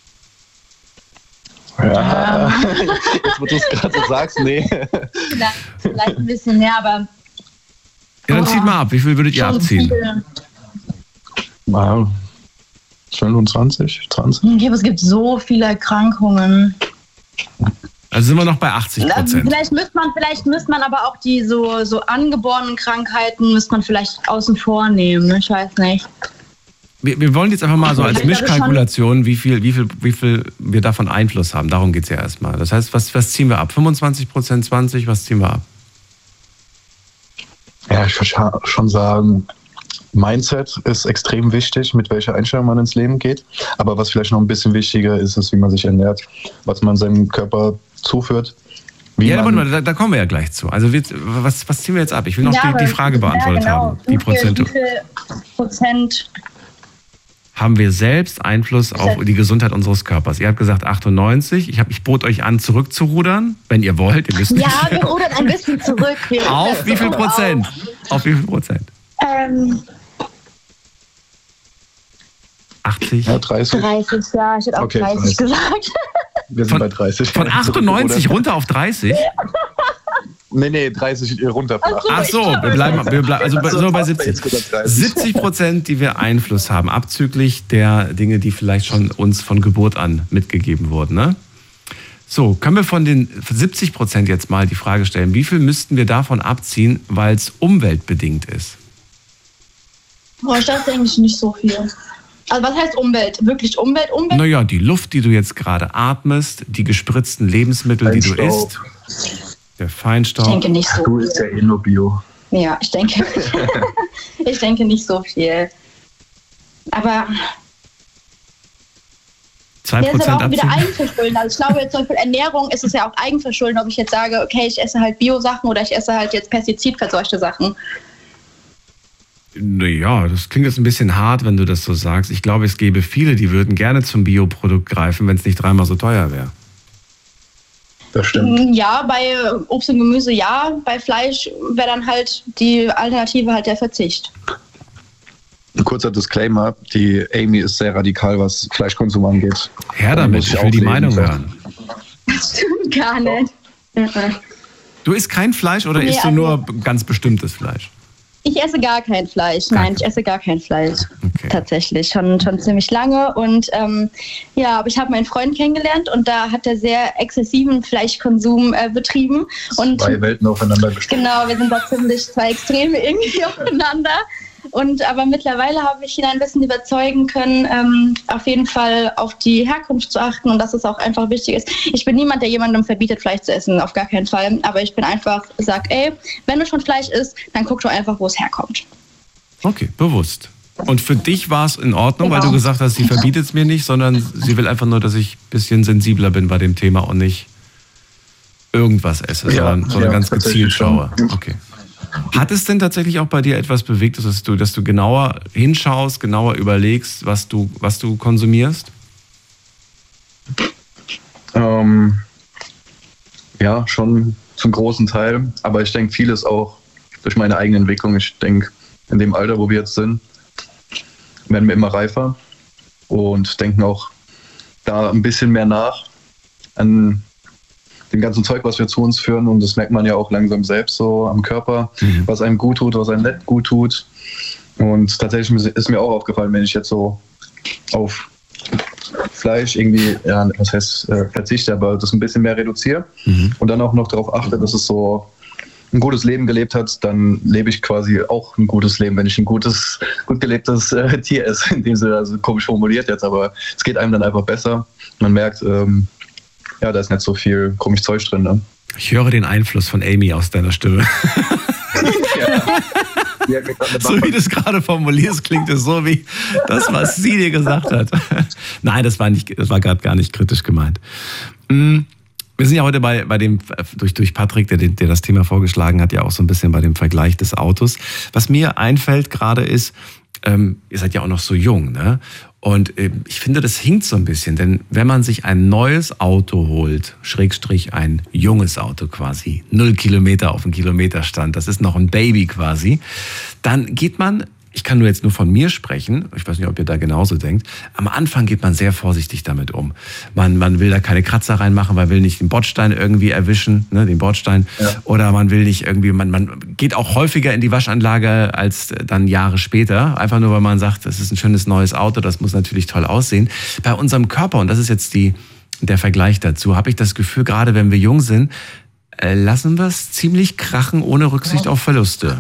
Ja, jetzt wo du es gerade so sagst, nee. Vielleicht, vielleicht ein bisschen mehr, aber Ja, dann Oh. zieht mal ab. Wie viel würdet ihr schon abziehen? viel. Mal fünfundzwanzig, zwanzig. Ja, aber es gibt so viele Erkrankungen. Also sind wir noch bei achtzig Ähm, Prozent. Vielleicht müsste man, vielleicht müsste man aber auch die so, so angeborenen Krankheiten müsste man vielleicht außen vor nehmen. Ne? Ich weiß nicht. Wir, wir wollen jetzt einfach mal so als Ich glaube schon- Mischkalkulation, wie viel, wie viel, wie viel wir davon Einfluss haben. Darum geht es ja erstmal. Das heißt, was, was ziehen wir ab? fünfundzwanzig Prozent, zwanzig, was ziehen wir ab? Ja, ich würde schon sagen, Mindset ist extrem wichtig, mit welcher Einstellung man ins Leben geht. Aber was vielleicht noch ein bisschen wichtiger ist, ist, wie man sich ernährt, was man seinem Körper zuführt. Wie Ja, man, aber da, da kommen wir ja gleich zu. Also wir, was, was ziehen wir jetzt ab? Ich will noch Ja, die, aber- die Frage beantwortet ja, genau. haben. Die Wie viel, Prozente. wie viel Prozent? Haben wir selbst Einfluss auf die Gesundheit unseres Körpers? Ihr habt gesagt achtundneunzig. Ich, hab, ich bot euch an, zurückzurudern, wenn ihr wollt. Ihr müsst nicht. Ja, wir rudern ein bisschen zurück. Wir Auf rudern wie viel zurück. Prozent? Auf wie viel Prozent? Ähm, achtzig? ja, dreißig. dreißig, ja, ich hätte auch Okay, dreißig dreißig. gesagt. Wir sind Von- bei dreißig. Von achtundneunzig runter auf dreißig? Nee, nee, dreißig runter von Ach achtzig. Ach so, wir bleiben, wir bleiben also bei, sind wir bei siebzig. siebzig. siebzig Prozent, die wir Einfluss haben, abzüglich der Dinge, die vielleicht schon uns von Geburt an mitgegeben wurden. Ne? So, können wir von den siebzig Prozent jetzt mal die Frage stellen, wie viel müssten wir davon abziehen, weil es umweltbedingt ist? Boah, ich dachte eigentlich nicht so viel. Also was heißt Umwelt? Wirklich Umwelt? Umwelt? Naja, die Luft, die du jetzt gerade atmest, die gespritzten Lebensmittel, die du Feinstaub. isst, der Ich Feinstaub. denke nicht so. Du isst ja eh nur Bio. Ja, ich denke, ich denke nicht so viel. Aber zwei der ist Prozent aber auch wieder abziehen? Eigenverschulden. Also ich glaube, jetzt zum Beispiel Ernährung ist es ja auch Eigenverschulden, ob ich jetzt sage, okay, ich esse halt Bio-Sachen oder ich esse halt jetzt pestizidverseuchte Sachen. Naja, das klingt jetzt ein bisschen hart, wenn du das so sagst. Ich glaube, es gäbe viele, die würden gerne zum Bioprodukt greifen, wenn es nicht dreimal so teuer wäre. Das stimmt. Ja, bei Obst und Gemüse ja, bei Fleisch wäre dann halt die Alternative halt der Verzicht. Ein kurzer Disclaimer, die Amy ist sehr radikal, was Fleischkonsum angeht. Her Da damit, muss ich ich will auch die leben, Meinung so. hören. Das stimmt gar nicht. Mhm. Du isst kein Fleisch oder Nee, isst du also- nur ganz bestimmtes Fleisch? Ich esse gar kein Fleisch. Nein, ich esse gar kein Fleisch. Okay. Tatsächlich, schon, schon ziemlich lange. Und ähm, ja, aber ich habe meinen Freund kennengelernt und da hat er sehr exzessiven Fleischkonsum äh, betrieben. Und Zwei Welten aufeinander bestimmt. genau, wir sind da ziemlich zwei Extreme irgendwie aufeinander. Und aber mittlerweile habe ich ihn ein bisschen überzeugen können, ähm, auf jeden Fall auf die Herkunft zu achten und dass es auch einfach wichtig ist. Ich bin niemand, der jemandem verbietet, Fleisch zu essen, auf gar keinen Fall. Aber ich bin einfach, sag, ey, wenn du schon Fleisch isst, dann guck doch einfach, wo es herkommt. Okay, bewusst. Und für dich war es in Ordnung, weil Genau. du gesagt hast, sie verbietet es mir nicht, sondern sie will einfach nur, dass ich ein bisschen sensibler bin bei dem Thema und nicht irgendwas esse, Ja, sondern, sondern ja, ganz gezielt tatsächlich schaue. schon. Okay. Hat es denn tatsächlich auch bei dir etwas bewegt, dass du, dass du genauer hinschaust, genauer überlegst, was du, was du konsumierst? Ähm, ja, schon zum großen Teil. Aber ich denke, vieles auch durch meine eigene Entwicklung. Ich denke, in dem Alter, wo wir jetzt sind, werden wir immer reifer und denken auch da ein bisschen mehr nach an dem ganzen Zeug, was wir zu uns führen. Und das merkt man ja auch langsam selbst so am Körper, mhm. was einem gut tut, was einem nicht gut tut. Und tatsächlich ist mir auch aufgefallen, wenn ich jetzt so auf Fleisch irgendwie, ja, was heißt äh, verzichte, aber das ein bisschen mehr reduziere mhm. und dann auch noch darauf achte, dass es so ein gutes Leben gelebt hat, dann lebe ich quasi auch ein gutes Leben, wenn ich ein gutes, gut gelebtes äh, Tier esse. In dem Sinne, also komisch formuliert jetzt, aber es geht einem dann einfach besser. Man merkt, ähm, ja, da ist nicht so viel komisch Zeug drin. Ne? Ich höre den Einfluss von Amy aus deiner Stimme. Ja. So wie du es gerade formulierst, klingt es so wie das, was sie dir gesagt hat. Nein, das war nicht, das war gerade gar nicht kritisch gemeint. Wir sind ja heute bei, bei dem, durch, durch Patrick, der, der das Thema vorgeschlagen hat, ja auch so ein bisschen bei dem Vergleich des Autos. Was mir einfällt gerade ist, ähm, ihr seid ja auch noch so jung, ne? Und äh, ich finde, das hinkt so ein bisschen, denn wenn man sich ein neues Auto holt, Schrägstrich ein junges Auto quasi, null Kilometer auf dem Kilometerstand, das ist noch ein Baby quasi, dann geht man, ich kann nur jetzt nur von mir sprechen, ich weiß nicht, ob ihr da genauso denkt, am Anfang geht man sehr vorsichtig damit um. Man, man will da keine Kratzer reinmachen, man will nicht den Bordstein irgendwie erwischen, ne, den Bordstein, ja. Oder man will nicht irgendwie, man, man geht auch häufiger in die Waschanlage als dann Jahre später, einfach nur, weil man sagt, das ist ein schönes neues Auto, das muss natürlich toll aussehen. Bei unserem Körper, und das ist jetzt die, der Vergleich dazu, habe ich das Gefühl, gerade wenn wir jung sind, äh, lassen wir es ziemlich krachen, ohne Rücksicht ja. auf Verluste.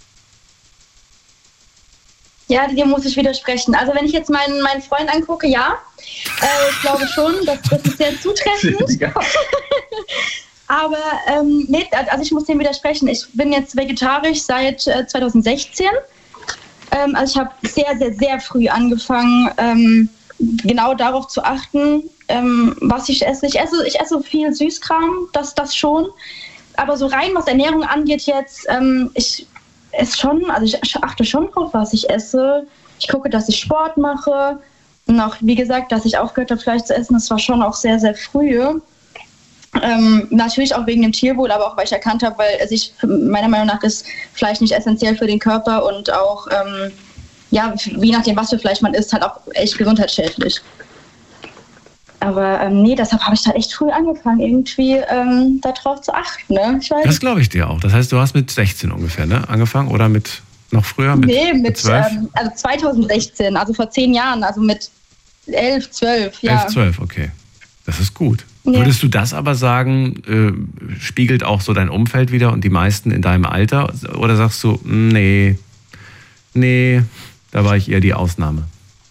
Ja, dir muss ich widersprechen. Also wenn ich jetzt meinen, meinen Freund angucke, ja, äh, ich glaube schon, das, das ist sehr zutreffend. Aber ähm, nee, also ich muss dem widersprechen. Ich bin jetzt vegetarisch seit äh, zwanzig sechzehn. Ähm, also ich habe sehr, sehr, sehr früh angefangen, ähm, genau darauf zu achten, ähm, was ich esse. Ich esse, ich esse viel Süßkram, das, das schon. Aber so rein, was Ernährung angeht jetzt, ähm, ich esse schon, also ich achte schon drauf, was ich esse. Ich gucke, dass ich Sport mache. Und auch, wie gesagt, dass ich aufgehört habe, Fleisch zu essen, das war schon auch sehr, sehr früh. Ähm, natürlich auch wegen dem Tierwohl, aber auch, weil ich erkannt habe, weil also ich, meiner Meinung nach ist Fleisch nicht essentiell für den Körper und auch, ähm, ja, je nachdem, was für Fleisch man isst, halt auch echt gesundheitsschädlich. Aber ähm, nee, deshalb habe ich da echt früh angefangen, irgendwie ähm, darauf zu achten. Ne? Ich weiß, das glaube ich dir auch. Das heißt, du hast mit sechzehn ungefähr ne, angefangen oder mit noch früher? Mit, nee, mit, mit zwölf? Ähm, also zwanzig sechzehn, also vor zehn Jahren, also mit elf, zwölf, ja. elf, zwölf, okay. Das ist gut. Ja. Würdest du das aber sagen, äh, spiegelt auch so dein Umfeld wieder und die meisten in deinem Alter? Oder sagst du, nee, nee, da war ich eher die Ausnahme?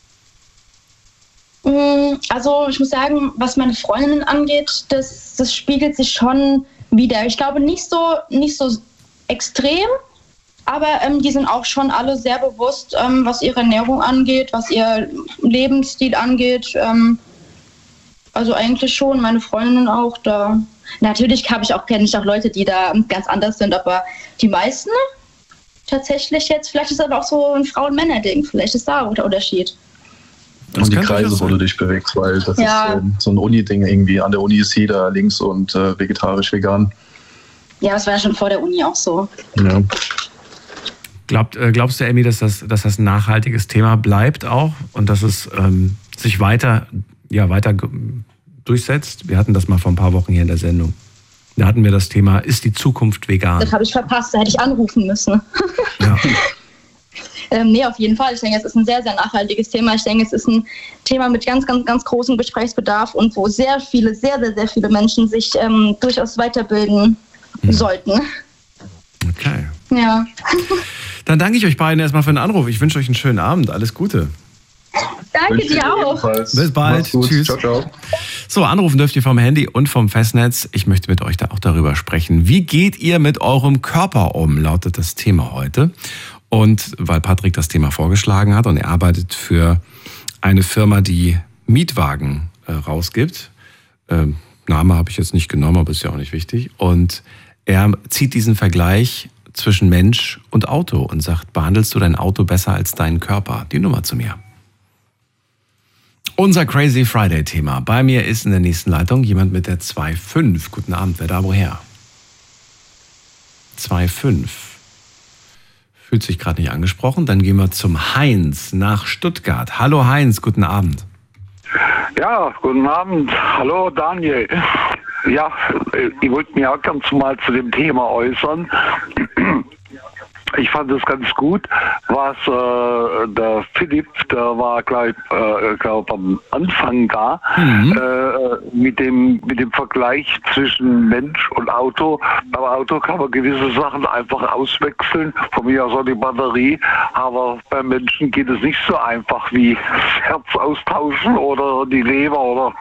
Also ich muss sagen, was meine Freundinnen angeht, das, das spiegelt sich schon wieder. Ich glaube nicht so, nicht so extrem, aber ähm, die sind auch schon alle sehr bewusst, ähm, was ihre Ernährung angeht, was ihr Lebensstil angeht. Ähm, also eigentlich schon, meine Freundinnen auch da. Natürlich habe ich auch, kenne ich auch Leute, die da ganz anders sind, aber die meisten tatsächlich jetzt, vielleicht ist es aber auch so ein Frauen-Männer-Ding, vielleicht ist da auch der Unterschied. Das und die Kreise, wo du dich bewegst, weil das ja. ist so, so ein Uni-Ding irgendwie. An der Uni ist jeder links und äh, vegetarisch, vegan. Ja, das war ja schon vor der Uni auch so. Ja. Glaubt, äh, glaubst du, Amy, dass das, dass das ein nachhaltiges Thema bleibt auch und dass es ähm, sich weiter, ja, weiter durchsetzt? Wir hatten das mal vor ein paar Wochen hier in der Sendung. Da hatten wir das Thema, ist die Zukunft vegan? Das habe ich verpasst, da hätte ich anrufen müssen. Ja. Ähm, nee, auf jeden Fall. Ich denke, es ist ein sehr, sehr nachhaltiges Thema. Ich denke, es ist ein Thema mit ganz, ganz, ganz großem Gesprächsbedarf und wo sehr viele, sehr, sehr, sehr viele Menschen sich ähm, durchaus weiterbilden mhm. sollten. Okay. Ja. Dann danke ich euch beiden erstmal für den Anruf. Ich wünsche euch einen schönen Abend. Alles Gute. Danke dir auch. Ebenfalls. Bis bald. Tschüss. Ciao, ciao. So, anrufen dürft ihr vom Handy und vom Festnetz. Ich möchte mit euch da auch darüber sprechen. Wie geht ihr mit eurem Körper um, lautet das Thema heute. Und weil Patrick das Thema vorgeschlagen hat und er arbeitet für eine Firma, die Mietwagen äh, rausgibt, äh, Name habe ich jetzt nicht genommen, aber ist ja auch nicht wichtig. Und er zieht diesen Vergleich zwischen Mensch und Auto und sagt, behandelst du dein Auto besser als deinen Körper? Die Nummer zu mir. Unser Crazy Friday-Thema. Bei mir ist in der nächsten Leitung jemand mit der zwei fünf. Guten Abend, wer da woher? zwei fünf. Fühlt sich gerade nicht angesprochen. Dann gehen wir zum Heinz nach Stuttgart. Hallo Heinz, guten Abend. Ja, guten Abend. Hallo Daniel. Ja, ich wollte mich auch ganz mal zu dem Thema äußern. Ich fand es ganz gut, was äh, der Philipp, der war gleich äh, glaub, am Anfang da, mhm. äh, mit dem mit dem Vergleich zwischen Mensch und Auto. Beim Auto kann man gewisse Sachen einfach auswechseln, von mir aus auch die Batterie, aber beim Menschen geht es nicht so einfach wie das Herz austauschen oder die Leber oder...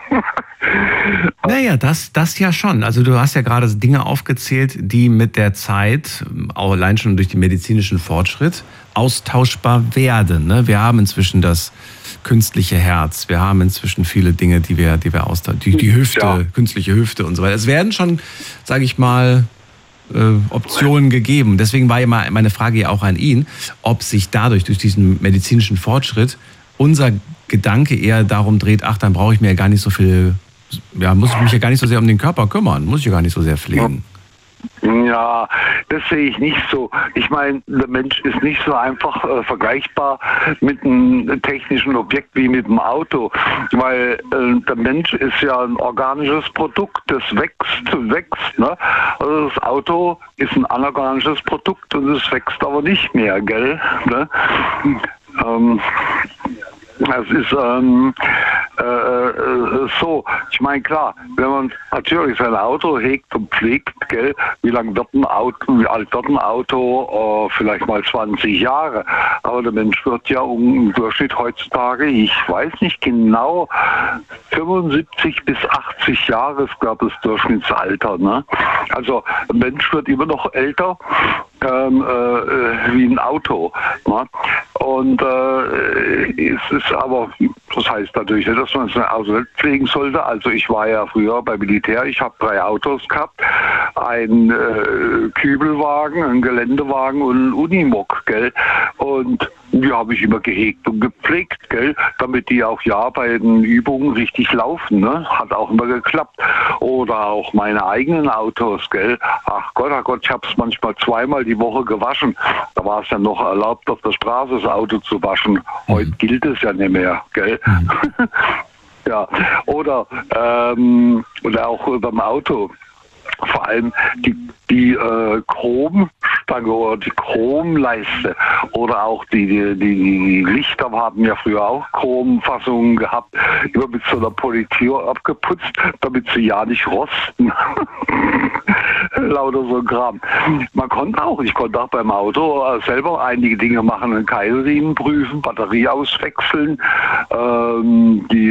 Naja, das, das ja schon. Also du hast ja gerade Dinge aufgezählt, die mit der Zeit, auch allein schon durch den medizinischen Fortschritt, austauschbar werden. Ne? Wir haben inzwischen das künstliche Herz, wir haben inzwischen viele Dinge, die wir, die wir austauschen. Die, die Hüfte, ja. Künstliche Hüfte und so weiter. Es werden schon, sage ich mal, äh, Optionen gegeben. Deswegen war ja meine Frage ja auch an ihn, ob sich dadurch, durch diesen medizinischen Fortschritt, unser Gedanke eher darum dreht, ach, dann brauche ich mir ja gar nicht so viel... Ja, muss ich mich ja gar nicht so sehr um den Körper kümmern, muss ich ja gar nicht so sehr pflegen. Ja, das sehe ich nicht so. Ich meine, der Mensch ist nicht so einfach äh, vergleichbar mit einem technischen Objekt wie mit dem Auto, weil äh, der Mensch ist ja ein organisches Produkt, das wächst und wächst. Ne? Also das Auto ist ein anorganisches Produkt und es wächst aber nicht mehr, gell? Ne? Ähm, Es ist ähm, äh, äh, so, ich meine klar, wenn man natürlich sein Auto hegt und pflegt, gell, wie lange wird ein Auto, wie alt wird ein Auto, äh, vielleicht mal zwanzig Jahre, aber der Mensch wird ja um, im Durchschnitt heutzutage, ich weiß nicht genau, fünfundsiebzig bis achtzig Jahre ist, glaube ich, das Durchschnittsalter. Ne? Also ein Mensch wird immer noch älter ähm, äh, wie ein Auto. Ne? Und äh, es ist aber, das heißt natürlich nicht, dass man sein Auto nicht pflegen sollte. Also ich war ja früher beim Militär, ich habe drei Autos gehabt, einen äh, Kübelwagen, einen Geländewagen und einen Unimog, gell? Und die habe ich immer gehegt und gepflegt, gell? Damit die auch ja bei den Übungen richtig laufen, ne? Hat auch immer geklappt. Oder auch meine eigenen Autos, gell? Ach Gott, ach Gott, ich habe es manchmal zweimal die Woche gewaschen. Da war es ja noch erlaubt, auf der Straße das Auto zu waschen. Heute gilt es ja nicht mehr, gell? Mhm. Ja, oder, ähm, oder auch beim Auto. Vor allem die, die äh, Chromstange oder die Chromleiste oder auch die, die, die Lichter haben ja früher auch Chromfassungen gehabt, immer mit so einer Politur abgeputzt, damit sie ja nicht rosten. Lauter so ein Kram. Man konnte auch, ich konnte auch beim Auto selber einige Dinge machen, einen Keilriemen prüfen, Batterie auswechseln, ähm, die,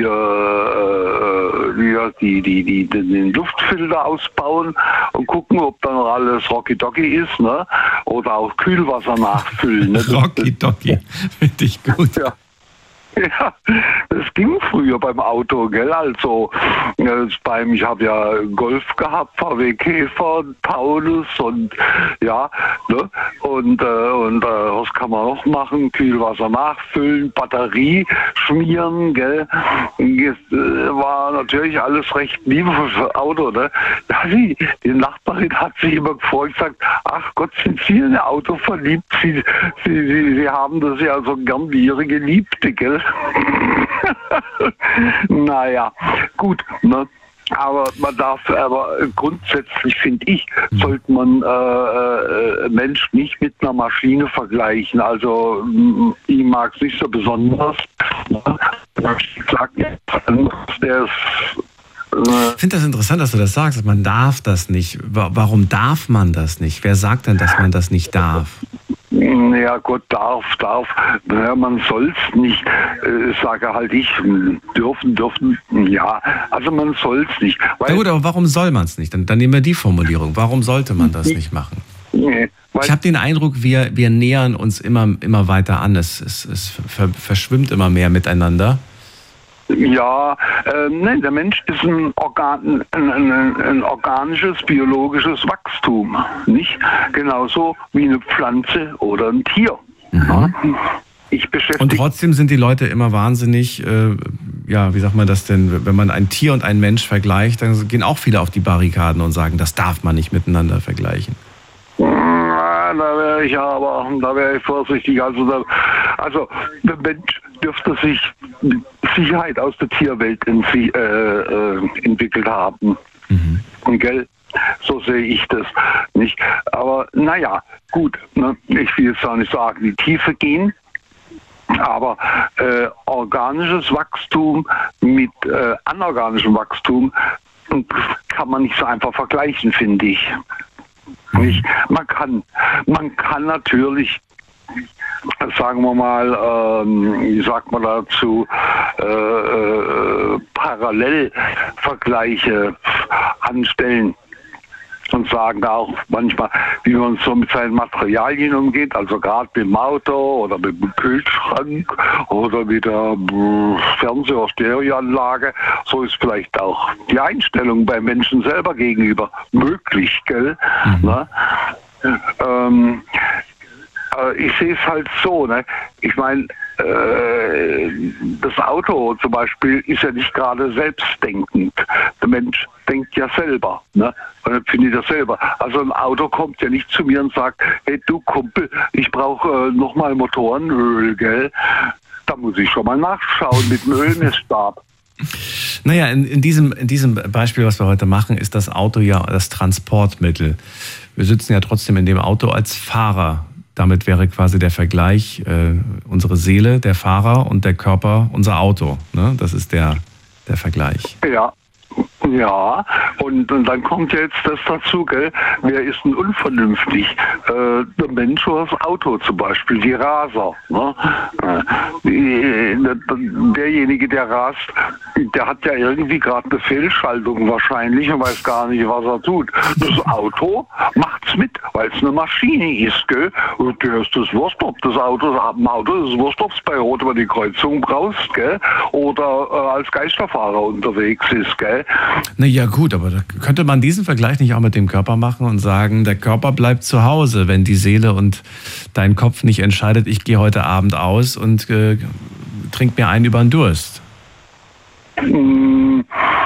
äh, die, die, die, die, den Luftfilter ausbauen und gucken, ob dann alles Rocky-Docky ist, ne? Oder auch Kühlwasser nachfüllen. Ne? Rocky-Docky, finde ich gut. Ja. Ja, das ging früher beim Auto, gell? Also äh, beim, ich habe ja Golf gehabt, V W Käfer, Taunus und ja, ne? Und, äh, und äh, was kann man noch machen? Kühlwasser nachfüllen, Batterie schmieren, gell? Jetzt, äh, war natürlich alles recht liebevoll für Auto, ne? Ja, die, die Nachbarin hat sich immer gefreut und gesagt, ach Gott, sind Sie in ein Auto verliebt? Sie, Sie, Sie, Sie haben das ja so gern wie Ihre Geliebte, gell? Naja, gut, ne? Aber man darf, aber grundsätzlich finde ich, sollte man äh, äh, Mensch nicht mit einer Maschine vergleichen. Also ich mag es nicht so besonders. Ne? Ich sag, der ist ich finde das interessant, dass du das sagst. Man darf das nicht. Warum darf man das nicht? Wer sagt denn, dass man das nicht darf? Ja Gott, darf, darf. Ja, man soll es nicht. Äh, sage halt ich, dürfen, dürfen, ja. Also man soll es nicht. Weil, ja gut, aber warum soll man es nicht? Dann, dann nehmen wir die Formulierung. Warum sollte man das nicht machen? Nee, ich habe den Eindruck, wir, wir nähern uns immer, immer weiter an. Es, es, es ver, verschwimmt immer mehr miteinander. Ja, äh, nein, der Mensch ist ein, Organ, ein, ein, ein organisches, biologisches Wachstum, nicht? Genauso wie eine Pflanze oder ein Tier. Mhm. Ja? Ich beschäftige und trotzdem sind die Leute immer wahnsinnig, äh, ja, wie sagt man das denn, wenn man ein Tier und einen Mensch vergleicht, dann gehen auch viele auf die Barrikaden und sagen, das darf man nicht miteinander vergleichen. Da wäre ich aber, da wäre ich vorsichtig. Also, da, also der Mensch dürfte sich mit Sicherheit aus der Tierwelt in, äh, äh, entwickelt haben. Mhm. Und gell, so sehe ich das nicht. Aber naja, gut, ne? Ich will jetzt auch nicht sagen, in die Tiefe gehen. Aber äh, organisches Wachstum mit äh, anorganischem Wachstum kann man nicht so einfach vergleichen, finde ich. Nicht? Man kann, man kann natürlich, sagen wir mal, ähm, wie sagt man dazu, äh, äh, Parallelvergleiche anstellen. Und sagen auch manchmal, wie man so mit seinen Materialien umgeht, also gerade mit dem Auto oder mit dem Kühlschrank oder mit der Fernseh- oder Stereoanlage. So ist vielleicht auch die Einstellung beim Menschen selber gegenüber möglich, gell? Mhm. Na? Ähm, äh, ich sehe es halt so, ne? Ich meine, äh, das Auto zum Beispiel ist ja nicht gerade selbstdenkend. Der Mensch denkt ja selber, ne? Und findet ja selber. Also ein Auto kommt ja nicht zu mir und sagt, hey du Kumpel, ich brauche äh, nochmal Motorenöl, gell? Da muss ich schon mal nachschauen mit dem Ölmessstab. Naja, in, in, diesem, in diesem Beispiel, was wir heute machen, ist das Auto ja das Transportmittel. Wir sitzen ja trotzdem in dem Auto als Fahrer. Damit wäre quasi der Vergleich, äh, unsere Seele, der Fahrer und der Körper, unser Auto. Ne? Das ist der, der Vergleich. Ja. Ja, und, und dann kommt jetzt das dazu, gell? Wer ist denn unvernünftig? Äh, der Mensch oder das Auto zum Beispiel, die Raser. Ne? Äh, die, derjenige, der rast, der hat ja irgendwie gerade eine Fehlschaltung wahrscheinlich und weiß gar nicht, was er tut. Das Auto macht's mit, weil es eine Maschine ist, gell? Und der ist das Wurst, ob das Auto, am Auto ist es Wurst, ob es bei Rot über die Kreuzung brauchst, gell? Oder äh, als Geisterfahrer unterwegs ist, gell? Na ja, gut, aber da könnte man diesen Vergleich nicht auch mit dem Körper machen und sagen, der Körper bleibt zu Hause, wenn die Seele und dein Kopf nicht entscheidet, ich gehe heute Abend aus und äh, trink mir einen über den Durst. Mm,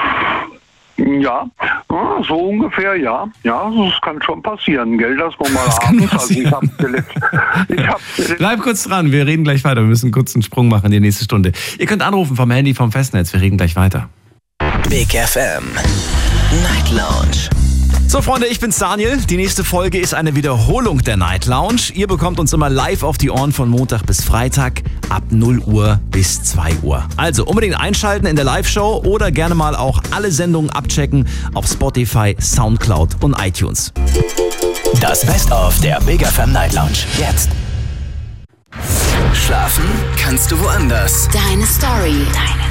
ja, so ungefähr, ja. Ja, das kann schon passieren, gell, dass man mal abends, also ich hab's zuletzt, ich hab's zuletzt. Bleib kurz dran, wir reden gleich weiter, wir müssen kurz einen Sprung machen in die nächste Stunde. Ihr könnt anrufen vom Handy, vom Festnetz, wir reden gleich weiter. Big F M Night Lounge. So Freunde, ich bin's Daniel. Die nächste Folge ist eine Wiederholung der Night Lounge. Ihr bekommt uns immer live auf die Ohren von Montag bis Freitag ab null Uhr bis zwei Uhr. Also unbedingt einschalten in der Live-Show oder gerne mal auch alle Sendungen abchecken auf Spotify, Soundcloud und iTunes. Das Best-of der Big F M Night Lounge. Jetzt. Schlafen kannst du woanders. Deine Story. Deine